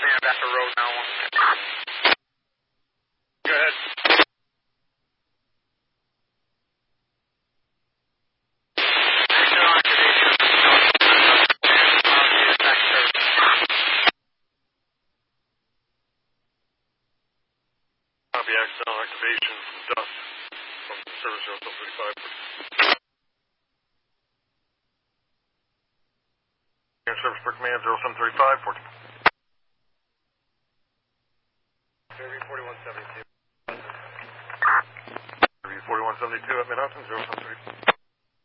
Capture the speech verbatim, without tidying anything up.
stand at the road now. Go ahead. Copy accidental activation from dust from service zero seven thirty-five. Service for command zero seven thirty-five, fourteen. forty-one seventy-two. forty-one seventy-two at Mid-Hudson, zero seven thirty-five.